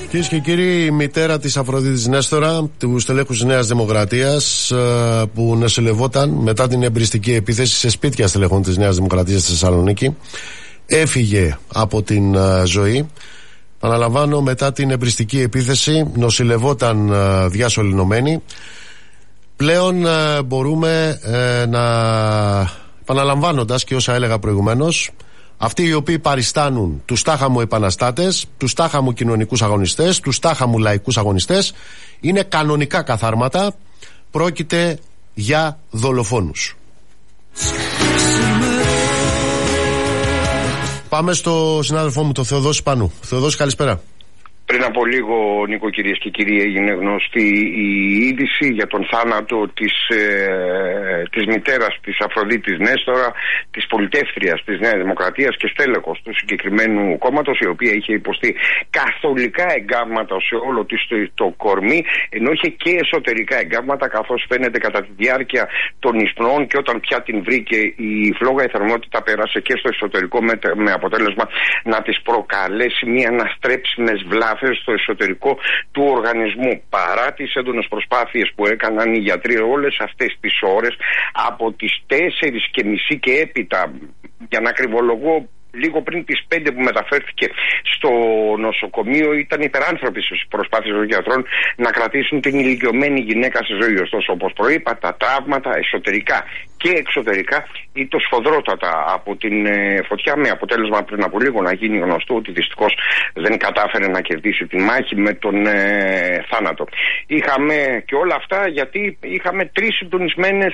Κυρίες και κύριοι, η μητέρα της Αφροδίτης Νέστορα, του στελέχους Νέας Δημοκρατίας, που νοσηλευόταν μετά την εμπριστική επίθεση σε σπίτια στελεχών της Νέας Δημοκρατίας στη Θεσσαλονίκη, έφυγε από την ζωή. Αναλαμβάνω, μετά την εμπριστική επίθεση νοσηλευόταν διασωληνωμένη. Πλέον μπορούμε να, επαναλαμβάνοντας και όσα έλεγα προηγουμένως, αυτοί οι οποίοι παριστάνουν τους τάχα μου επαναστάτες, τους τάχα μου κοινωνικούς αγωνιστές, τους τάχα μου λαϊκούς αγωνιστές, είναι κανονικά καθάρματα. Πρόκειται για δολοφόνους. Πάμε στο συνάδελφό μου, τον Θεοδόση Πανού. Θεοδόση, καλησπέρα. Πριν από λίγο, Νίκο, κυρίες και κύριοι, έγινε γνωστή η είδηση για τον θάνατο της μητέρας της Αφροδίτης Νέστορα, της πολιτεύτριας της Νέας Δημοκρατίας και στέλεχος του συγκεκριμένου κόμματος, η οποία είχε υποστεί καθολικά εγκάβματα σε όλο της το κορμί, ενώ είχε και εσωτερικά εγκάβματα, καθώς φαίνεται κατά τη διάρκεια των εισπνοών, και όταν πια την βρήκε η φλόγα, η θερμότητα πέρασε και στο εσωτερικό, με αποτέλεσμα να της προκαλέσει μια αναστρέψιμες βλάβες στο εσωτερικό του οργανισμού. Παρά τις έντονες προσπάθειες που έκαναν οι γιατροί όλες αυτές τις ώρες, από τις 4:30 και έπειτα, για να κρυβολογώ, λίγο πριν τις 5 που μεταφέρθηκε στο νοσοκομείο, ήταν υπεράνθρωποι στις προσπάθειες των γιατρών να κρατήσουν την ηλικιωμένη γυναίκα στη ζωή. Ωστόσο, όπως προείπα, τα τραύματα εσωτερικά και εξωτερικά ήταν σφοδρότατα από την φωτιά, με αποτέλεσμα πριν από λίγο να γίνει γνωστό ότι δυστυχώς δεν κατάφερε να κερδίσει τη μάχη με τον θάνατο. Είχαμε και όλα αυτά γιατί είχαμε τρεις συντονισμένες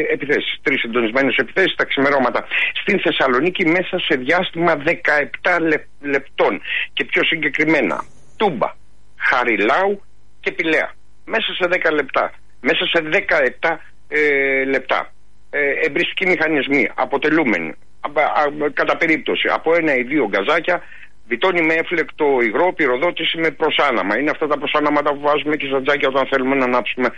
επιθέσεις τα ξημερώματα στην Θεσσαλονίκη μέσα σε διάστημα 17 λεπτών, και πιο συγκεκριμένα Τούμπα, Χαριλάου και Πηλαία. Μέσα σε 10 λεπτά. Μέσα σε 17 λεπτά. Εμπριστικοί μηχανισμοί αποτελούμενοι κατά περίπτωση από 1 ή 2 γκαζάκια, βιτόνι με έφλεκτο υγρό, πυροδότηση με προσάναμα. Είναι αυτά τα προσάναματα που βάζουμε και στα τζάκια όταν θέλουμε να ανάψουμε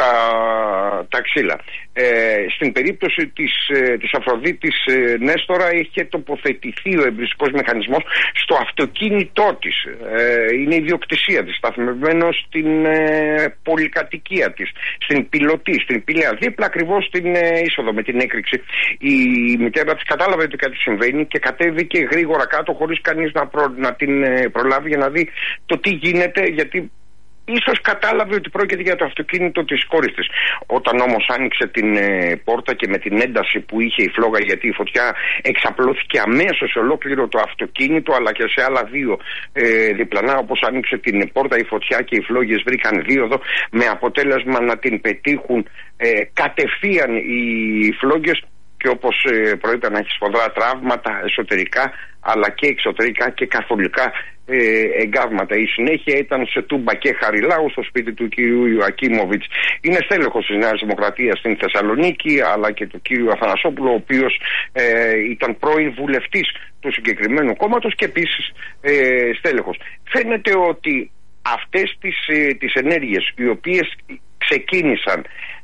τα ξύλα. Στην περίπτωση της Αφροδίτης Νέστορα είχε τοποθετηθεί ο εμπριστικός μηχανισμός στο αυτοκίνητό της. Είναι ιδιοκτησία της, σταθμευμένο στην πολυκατοικία της, στην Πυλωτή, στην Πηλαία, δίπλα ακριβώς στην είσοδο με την έκρηξη. Η μητέρα της κατάλαβε ότι κάτι συμβαίνει και κατέβηκε γρήγορα κάτω, χωρίς κανείς να την προλάβει για να δει το τι γίνεται, γιατί ίσως κατάλαβε ότι πρόκειται για το αυτοκίνητο της κόρης της. Όταν όμως άνοιξε την πόρτα και με την ένταση που είχε η φλόγα, γιατί η φωτιά εξαπλώθηκε αμέσως σε ολόκληρο το αυτοκίνητο αλλά και σε άλλα 2 διπλανά, όπως άνοιξε την πόρτα η φωτιά και οι φλόγες βρήκαν δίωδο, με αποτέλεσμα να την πετύχουν κατευθείαν οι φλόγες, και όπως προείπα να έχει σφοδρά τραύματα εσωτερικά αλλά και εξωτερικά και καθολικά εγκάβματα. Η συνέχεια ήταν σε Τούμπα και Χαριλάου, στο σπίτι του κυρίου Ιωακίμοβιτς. Είναι στέλεχος της Νέας Δημοκρατίας στην Θεσσαλονίκη, αλλά και του κυρίου Αθανασόπουλου, ο οποίος ήταν πρώην βουλευτής του συγκεκριμένου κόμματος και επίσης στέλεχος. Φαίνεται ότι αυτές τις ενέργειες, οι οποίες ξεκίνησαν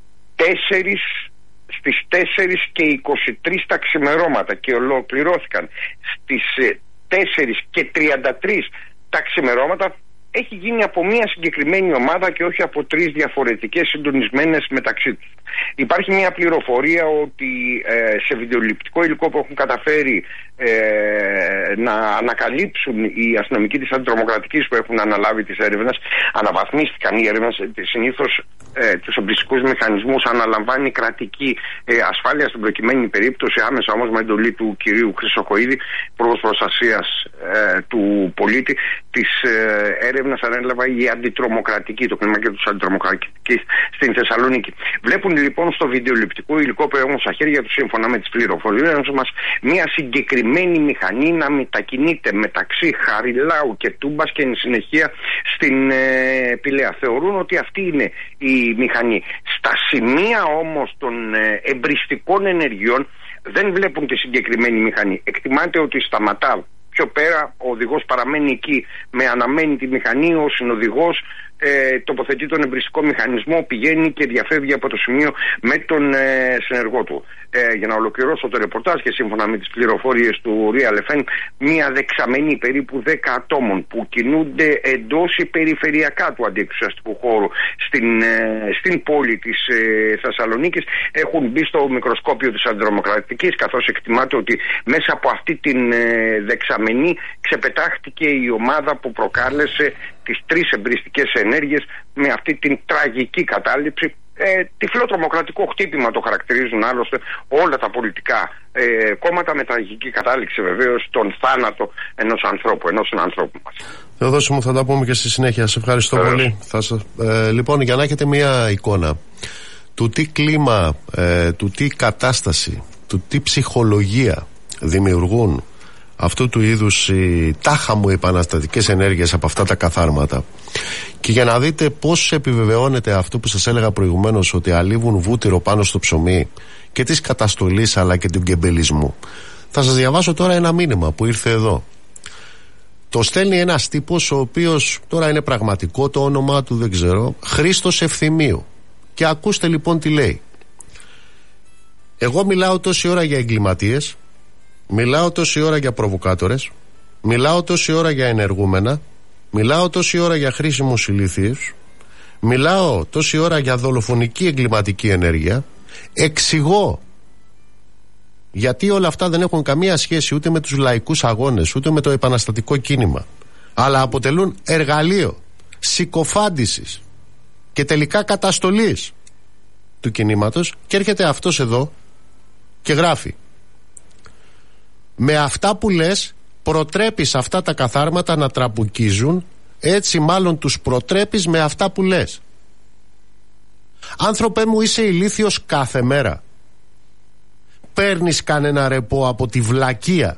στις 4 και 23 τα ξημερώματα και ολοκληρώθηκαν στις 4 και 33 τα ξημερώματα, έχει γίνει από μια συγκεκριμένη ομάδα και όχι από 3 διαφορετικές συντονισμένες μεταξύ τους. Υπάρχει μια πληροφορία ότι σε βιντεοληπτικό υλικό που έχουν καταφέρει να ανακαλύψουν οι αστυνομικοί της αντιτρομοκρατικής που έχουν αναλάβει τις έρευνες, αναβαθμίστηκαν οι έρευνες. Συνήθως τους εμπριστικούς μηχανισμούς αναλαμβάνει κρατική ασφάλεια, στην προκειμένη περίπτωση άμεσα όμως με εντολή του κυρίου Χρυσοκοΐδη, Υπουργός Προστασίας του πολίτη. Της έρευνας ανέλαβα η αντιτρομοκρατική, το κλίμα και τους αντιτρομοκρατικής στην Θεσσαλονίκη. Βλέπουν λοιπόν στο βιντεοληπτικό υλικό που έχουν στα χέρια τους, σύμφωνα με τις πληροφορίες μας, μια συγκεκριμένη μηχανή να μετακινείται μεταξύ Χαριλάου και Τούμπας και εν συνεχεία στην Πηλαία. Θεωρούν ότι αυτή είναι η μηχανή. Στα σημεία όμως των εμπριστικών ενεργειών δεν βλέπουν τη συγκεκριμένη μηχανή. Εκτιμάται ότι σταματά πιο πέρα, ο οδηγός παραμένει εκεί, με αναμένη τη μηχανή, ο συνοδηγός τοποθετεί τον εμπριστικό μηχανισμό, πηγαίνει και διαφεύγει από το σημείο με τον συνεργό του. Για να ολοκληρώσω το ρεπορτάζ, και σύμφωνα με τις πληροφορίες του Real FM, μια δεξαμενή περίπου 10 ατόμων που κινούνται εντός ή περιφερειακά του αντιεξουσιαστικού χώρου στην πόλη της Θεσσαλονίκης έχουν μπει στο μικροσκόπιο της αντιδρομοκρατικής, καθώς εκτιμάται ότι μέσα από αυτή την δεξαμενή ξεπετάχτηκε η ομάδα που προκάλεσε τις 3 εμπριστικές ενέργειες με αυτή την τραγική κατάληψη. Τυφλό τρομοκρατικό χτύπημα το χαρακτηρίζουν άλλωστε όλα τα πολιτικά κόμματα, με τραγική κατάληξη βεβαίως τον θάνατο ενός ανθρώπου μας. Θεοδόση μου, θα τα πούμε και στη συνέχεια. Σε ευχαριστώ πολύ. Λοιπόν, για να έχετε μια εικόνα του τι κλίμα, του τι κατάσταση, του τι ψυχολογία δημιουργούν αυτού του είδους οι τάχα μου επαναστατικές ενέργειες από αυτά τα καθάρματα, και για να δείτε πώς επιβεβαιώνεται αυτό που σας έλεγα προηγουμένως, ότι αλείβουν βούτυρο πάνω στο ψωμί και της καταστολής αλλά και του γκεμπελισμού, θα σας διαβάσω τώρα ένα μήνυμα που ήρθε εδώ. Το στέλνει ένας τύπος, ο οποίος τώρα είναι πραγματικό το όνομά του, δεν ξέρω, Χρήστος Ευθυμίου, και ακούστε λοιπόν τι λέει. Εγώ μιλάω τόση ώρα για εγκληματίες, μιλάω τόση ώρα για προβοκάτορες, μιλάω τόση ώρα για ενεργούμενα, μιλάω τόση ώρα για χρήσιμους ηλίθιους, μιλάω τόση ώρα για δολοφονική εγκληματική ενέργεια, εξηγώ γιατί όλα αυτά δεν έχουν καμία σχέση ούτε με τους λαϊκούς αγώνες ούτε με το επαναστατικό κίνημα, αλλά αποτελούν εργαλείο συκοφάντησης και τελικά καταστολής του κινήματος. Και έρχεται αυτός εδώ και γράφει: με αυτά που λες προτρέπεις αυτά τα καθάρματα να τραμπουκίζουν, έτσι μάλλον τους προτρέπεις με αυτά που λες. Άνθρωπε μου, είσαι ηλίθιος κάθε μέρα? Παίρνεις κανένα ρεπό από τη βλακεία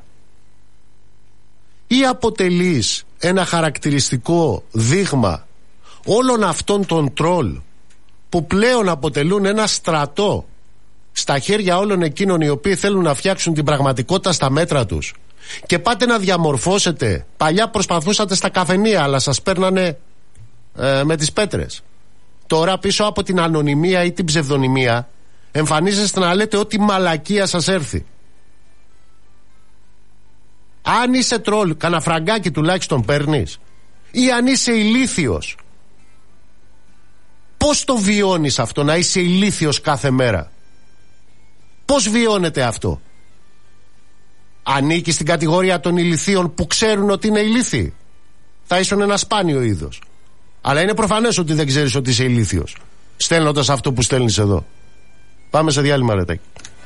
ή αποτελείς ένα χαρακτηριστικό δείγμα όλων αυτών των τρόλ που πλέον αποτελούν ένα στρατό στα χέρια όλων εκείνων οι οποίοι θέλουν να φτιάξουν την πραγματικότητα στα μέτρα τους, και πάτε να διαμορφώσετε? Παλιά προσπαθούσατε στα καφενεία, αλλά σας παίρνανε με τις πέτρες. Τώρα πίσω από την ανωνυμία ή την ψευδονυμία εμφανίζεστε να λέτε ό,τι μαλακία σας έρθει. Αν είσαι τρόλ, κανένα φραγκάκι τουλάχιστον παίρνεις? Ή αν είσαι ηλίθιος, πώς το βιώνεις αυτό, να είσαι ηλίθιος κάθε μέρα? Πώς βιώνεται αυτό? Ανήκει στην κατηγορία των ηλιθίων που ξέρουν ότι είναι ηλίθιοι? Θα ήσουν ένα σπάνιο είδος. Αλλά είναι προφανές ότι δεν ξέρεις ότι είσαι ηλίθιος, στέλνοντας αυτό που στέλνεις εδώ. Πάμε σε διάλειμμα, ρετάκι.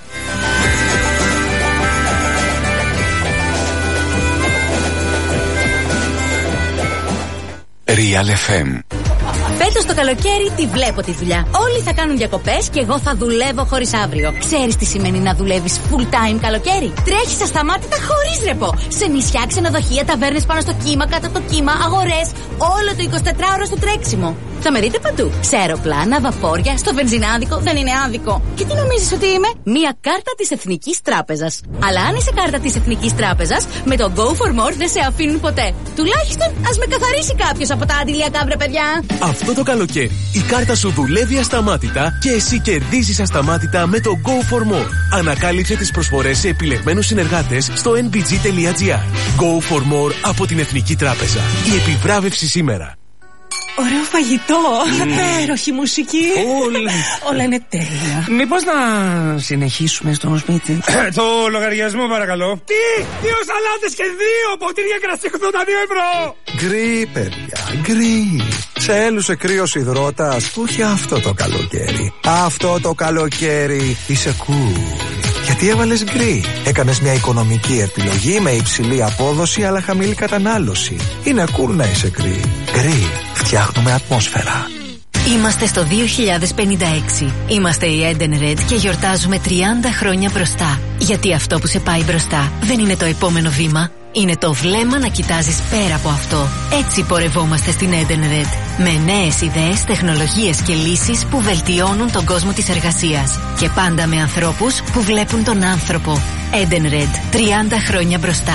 Real FM. Φέτος το καλοκαίρι τη βλέπω τη δουλειά. Όλοι θα κάνουν διακοπές και εγώ θα δουλεύω χωρίς αύριο. Ξέρεις τι σημαίνει να δουλεύεις full time καλοκαίρι? Τρέχεις ασταμάτητα χωρίς ρεπό. Σε νησιά, ξενοδοχεία, ταβέρνες πάνω στο κύμα, κάτω το κύμα, αγορές. Όλο το 24ωρο στο τρέξιμο. Θα με δείτε παντού. Σε αεροπλάνα, βαπόρια, στο βενζινάδικο. Δεν είναι άδικο. Και τι νομίζεις ότι είμαι? Μία κάρτα της Εθνικής Τράπεζας. Αλλά αν είσαι κάρτα της Εθνικής Τράπεζας, με το Go for More δεν σε αφήνουν ποτέ. Τουλάχιστον ας με καθαρίσει κάποιος από τα αντιλιακά, βρε παιδιά. Αυτό το καλοκαίρι η κάρτα σου δουλεύει ασταμάτητα και εσύ κερδίζεις ασταμάτητα με το Go for More. Ανακάλυψε τις προσφορές σε επιλεγμένους συνεργάτες στο nbg.gr. Go for More από την Εθνική Τράπεζα. Η επιβράβευση σήμερα. Ωραίο φαγητό, υπέροχη μουσική. Όλα είναι τέλεια. Μήπως να συνεχίσουμε στο σπίτι? Το λογαριασμό παρακαλώ. Τι! 2 σαλάτες και 2 ποτήρια κρασί 82 ευρώ. Γκρι, παιδιά, γκρι. Σε έλουσε κρύος υδρότας? Όχι αυτό το καλοκαίρι. Αυτό το καλοκαίρι είσαι cool. Γιατί έβαλες γκρι? Έκανες μια οικονομική επιλογή με υψηλή απόδοση αλλά χαμηλή κατανάλωση. Είναι cool να είσαι γκρι. Γκρι. Φτιάχνουμε ατμόσφαιρα. Είμαστε στο 2056. Είμαστε η Eden Red και γιορτάζουμε 30 χρόνια μπροστά. Γιατί αυτό που σε πάει μπροστά δεν είναι το επόμενο βήμα. Είναι το βλέμμα να κοιτάζεις πέρα από αυτό. Έτσι πορευόμαστε στην Eden Red. Με νέες ιδέες, τεχνολογίες και λύσεις που βελτιώνουν τον κόσμο της εργασίας. Και πάντα με ανθρώπους που βλέπουν τον άνθρωπο. Eden Red. 30 χρόνια μπροστά.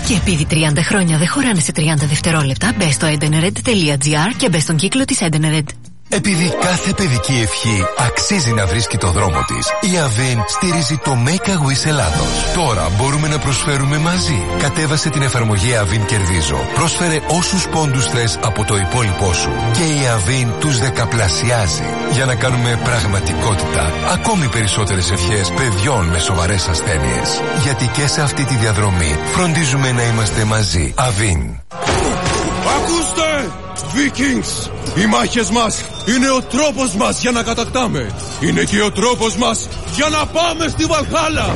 Και επειδή 30 χρόνια δεν χωράνε σε 30 δευτερόλεπτα, μπες στο edenred.gr και μπες στον κύκλο της Edenred. Επειδή κάθε παιδική ευχή αξίζει να βρίσκει το δρόμο της, η Avin στηρίζει το Make a Wish Ελλάδος. Τώρα μπορούμε να προσφέρουμε μαζί. Κατέβασε την εφαρμογή Avin Κερδίζω. Πρόσφερε όσους πόντους θες από το υπόλοιπό σου. Και η Avin τους δεκαπλασιάζει. Για να κάνουμε πραγματικότητα ακόμη περισσότερες ευχές παιδιών με σοβαρές ασθένειες. Γιατί και σε αυτή τη διαδρομή φροντίζουμε να είμαστε μαζί. Avin. Ακούστε! Vikings! Οι μάχες μας είναι ο τρόπος μας για να κατακτάμε. Είναι και ο τρόπος μας για να πάμε στη Βαλχάλα.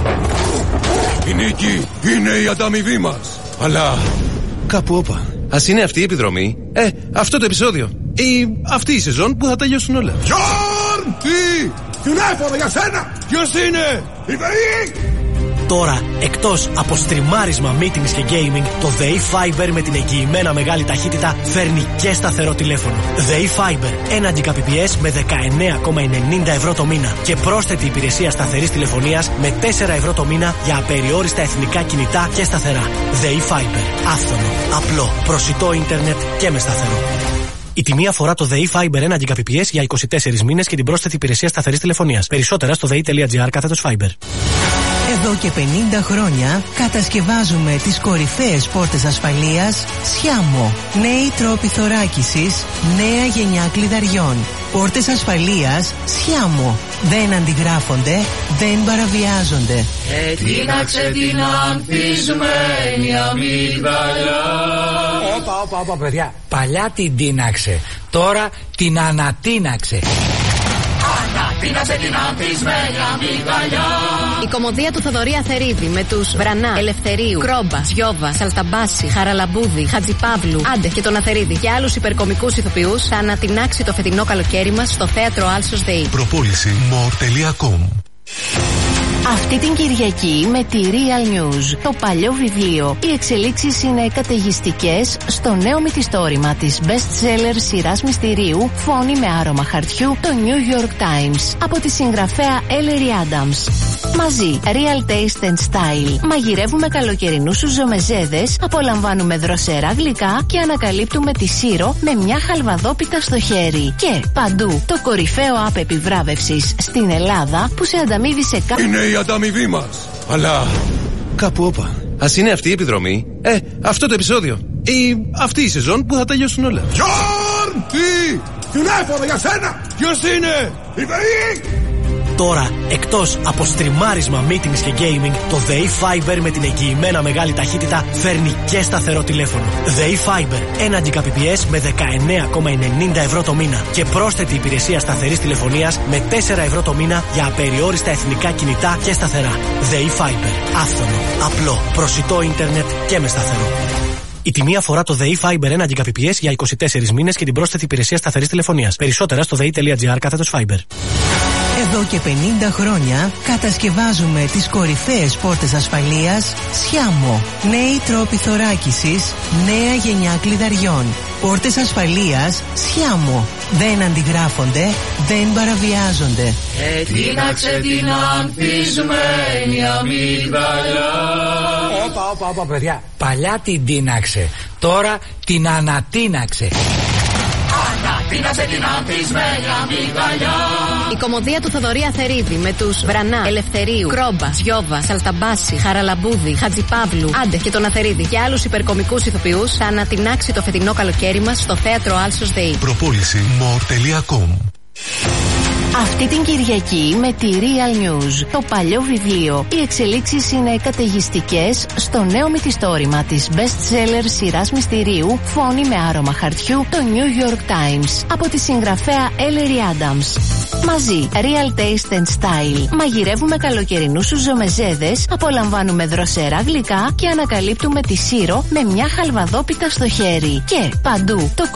Η νίκη είναι η ανταμοιβή μας. Αλλά κάπου όπα. Ας είναι αυτή η επιδρομή, αυτό το επεισόδιο ή αυτή η σεζόν που θα τελειώσουν όλα. Γιόρν! Τι! Τηλέφωνο για σένα! Ποιος είναι? Η ΔΕΗ! Τώρα, εκτός από στριμάρισμα, meetings και gaming, το ΔΕΗ Fiber με την εγγυημένα μεγάλη ταχύτητα φέρνει και σταθερό τηλέφωνο. ΔΕΗ Fiber, 1 Gbps με 19,90 ευρώ το μήνα και πρόσθετη υπηρεσία σταθερής τηλεφωνίας με 4 ευρώ το μήνα για απεριόριστα εθνικά κινητά και σταθερά. ΔΕΗ Fiber, άφθονο, απλό, προσιτό ίντερνετ και με σταθερό. Η τιμή αφορά το ΔΕΗ Fiber 1 Gbps για 24 μήνες και την πρόσθετη υπηρεσία σταθερής τηλεφωνίας. Περισσότερα στο dei.gr/Fiber. Εδώ και 50 χρόνια κατασκευάζουμε τις κορυφαίες πόρτες ασφαλείας Sciamo. Νέοι τρόποι θωράκισης, νέα γενιά κλειδαριών. Πόρτες ασφαλείας Sciamo. Δεν αντιγράφονται, δεν παραβιάζονται. Τίναξε την ανθισμένη αμύγδαλα. Όπα, παιδιά. Παλιά την τίναξε. Τώρα την ανατίναξε. Ανατίναξε την ανθισμένη αμύγδαλα. Η κωμωδία του Θοδωρή Αθερίδη με τους Βρανά, Ελευθερίου, Κρόμπα, Τζιόβα, Σαλταμπάση, Χαραλαμπούδη, Χατζιπαύλου, Άντε και τον Αθερίδη και άλλους υπερκομικούς ηθοποιούς θα ανατινάξει το φετινό καλοκαίρι μας στο θέατρο Άλσος ΔΕΗ. Προπόληση more.com. Αυτή την Κυριακή με τη Real News, το παλιό βιβλίο. Οι εξελίξεις είναι καταιγιστικές στο νέο μυθιστόρημα της best-seller σειράς μυστηρίου Φόνη με άρωμα χαρτιού, το New York Times, από τη συγγραφέα Ellery Adams. Μαζί, Real Taste and Style. Μαγειρεύουμε καλοκαιρινούς ζομεζέδες, απολαμβάνουμε δροσερά γλυκά και ανακαλύπτουμε τη Σύρο με μια χαλβαδόπιτα στο χέρι. Και παντού το κορυφαίο app επιβράβευσης στην Ελλάδα που σε ανταμείβει σε Είναι η ανταμοιβή μας. Αλλά κάπου όπα. Ας είναι αυτή η επιδρομή, αυτό το επεισόδιο ή αυτή η σεζόν που θα τελειώσουν όλα. Γιόρν! Τι! Τηλέφωνο για σένα! Ποιος είναι? Η ΔΕΗ! Τώρα, εκτός από στριμάρισμα, meetings και gaming, το ΔΕΗ Fiber με την εγγυημένα μεγάλη ταχύτητα φέρνει και σταθερό τηλέφωνο. ΔΕΗ Fiber, 1 Gbps με 19,90 ευρώ το μήνα και πρόσθετη υπηρεσία σταθερής τηλεφωνίας με 4 ευρώ το μήνα για απεριόριστα εθνικά κινητά και σταθερά. ΔΕΗ Fiber, άφθονο, απλό, προσιτό ίντερνετ και με σταθερό. Η τιμή αφορά το ΔΕΗ Fiber 1 Gbps για 24 μήνες και την πρόσθετη υπηρεσία σταθερής τηλεφωνίας. Περισσότερα στο dei.gr/Fiber. Εδώ και 50 χρόνια κατασκευάζουμε τις κορυφαίες πόρτες ασφαλείας Sciamo. Νέοι τρόποι θωράκισης, νέα γενιά κλειδαριών. Πόρτες ασφαλείας Sciamo. Δεν αντιγράφονται, δεν παραβιάζονται. Τίναξε την ανθισμένη αμύγδαλα. Όπα, παιδιά. Παλιά την τίναξε. Τώρα την ανατίναξε. Ανατίναξε την ανθισμένη αμύγδαλα. Η κωμωδία του Θοδωρή Αθερίδη με τους Βρανά, Ελευθερίου, Κρόμπα, Τζιόβα, Σαλταμπάση, Χαραλαμπούδη, Χατζιπαύλου, Άντε και τον Αθερίδη και άλλους υπερκομικούς ηθοποιούς θα ανατινάξει το φετινό καλοκαίρι μας στο θέατρο Άλσος ΔΕΗ. Προπόληση more.com. Αυτή την Κυριακή με τη Real News, το παλιό βιβλίο. Οι εξελίξεις είναι καταιγιστικές στο νέο μυθιστόρημα της best-seller σειράς μυστηρίου Φόνη με άρωμα χαρτιού, το New York Times, από τη συγγραφέα Ellery Adams. Μαζί, Real Taste and Style. Μαγειρεύουμε καλοκαιρινούς ζομεζέδες, απολαμβάνουμε δροσερά γλυκά και ανακαλύπτουμε τη Σύρο με μια χαλβαδόπιτα στο χέρι. Και παντού το